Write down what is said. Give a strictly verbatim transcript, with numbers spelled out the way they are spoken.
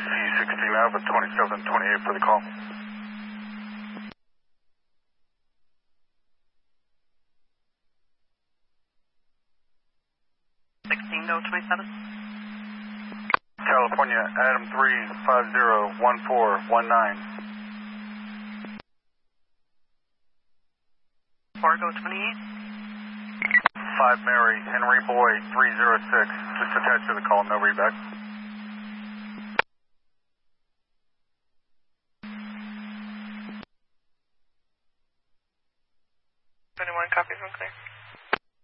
C sixteen Alpha, twenty-seven twenty-eight for the call. sixteen, go twenty-seven. California, Adam three, five zero one four one nine. four, go twenty-eight. five Mary, Henry Boy, three zero six. Just attached to the call, no readback. twenty-one, copies, one clear.